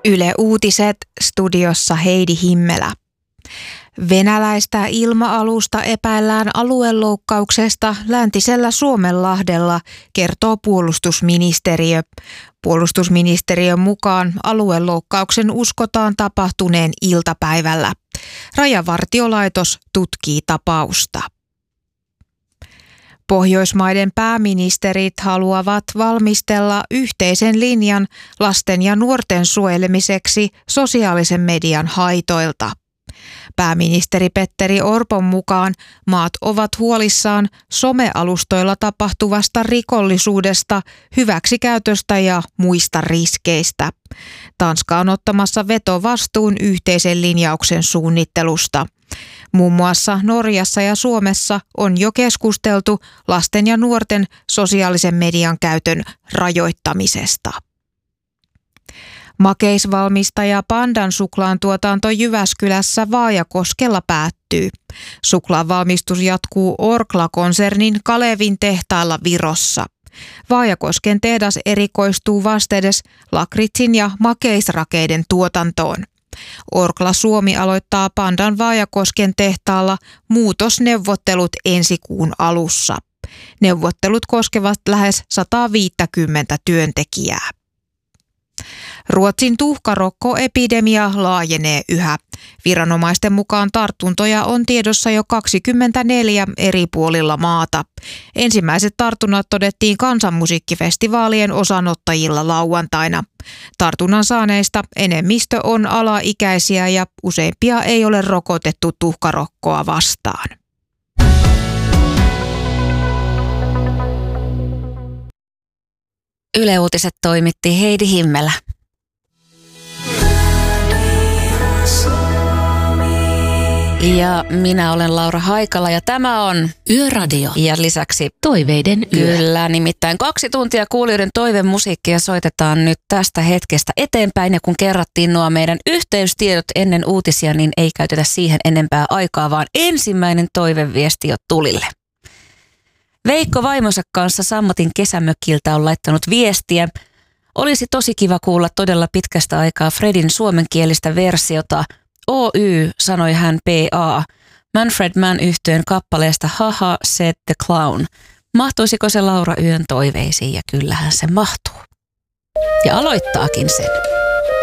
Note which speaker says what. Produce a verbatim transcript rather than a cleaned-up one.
Speaker 1: Yle Uutiset, studiossa Heidi Himmelä. Venäläistä ilma-alusta epäillään alueloukkauksesta läntisellä Suomenlahdella, kertoo puolustusministeriö. Puolustusministeriön mukaan alueloukkauksen uskotaan tapahtuneen iltapäivällä. Rajavartiolaitos tutkii tapausta. Pohjoismaiden pääministerit haluavat valmistella yhteisen linjan lasten ja nuorten suojelemiseksi sosiaalisen median haitoilta. Pääministeri Petteri Orpon mukaan maat ovat huolissaan somealustoilla tapahtuvasta rikollisuudesta, hyväksikäytöstä ja muista riskeistä. Tanska on ottamassa vetovastuun yhteisen linjauksen suunnittelusta. Muun muassa Norjassa ja Suomessa on jo keskusteltu lasten ja nuorten sosiaalisen median käytön rajoittamisesta. Makeisvalmistaja Pandan suklaan tuotanto Jyväskylässä Vaajakoskella päättyy. Suklaan valmistus jatkuu Orkla-konsernin Kalevin tehtailla Virossa. Vaajakosken tehdas erikoistuu vastedes lakritsin ja makeisrakeiden tuotantoon. Orkla Suomi aloittaa Pandan Vaajakosken tehtaalla muutosneuvottelut ensi kuun alussa. Neuvottelut koskevat lähes sata viisikymmentä työntekijää. Ruotsin tuhkarokkoepidemia laajenee yhä. Viranomaisten mukaan tartuntoja on tiedossa jo kaksikymmentäneljä eri puolilla maata. Ensimmäiset tartunnat todettiin kansanmusiikkifestivaalien osanottajilla lauantaina. Tartunnan saaneista enemmistö on alaikäisiä ja useimpia ei ole rokotettu tuhkarokkoa vastaan.
Speaker 2: Yle Uutiset toimitti Heidi Himmelä. Ja minä olen Laura Haikala ja tämä on
Speaker 3: Yöradio.
Speaker 2: Ja lisäksi
Speaker 3: Toiveiden yö.
Speaker 2: Kyllä, nimittäin kaksi tuntia kuulijoiden toivemusiikkia soitetaan nyt tästä hetkestä eteenpäin. Ja kun kerrattiin nuo meidän yhteystiedot ennen uutisia, niin ei käytetä siihen enempää aikaa, vaan ensimmäinen toiveviesti jo tulille. Veikko vaimonsa kanssa Sammatin kesämökiltä on laittanut viestiä. Olisi tosi kiva kuulla todella pitkästä aikaa Fredin suomenkielistä versiota. O Y, sanoi hän P A. Manfred Mann -yhtyeen kappaleesta Haha Said the Clown. Mahtuisiko se Laura Yön toiveisiin? Ja kyllähän se mahtuu. Ja aloittaakin sen.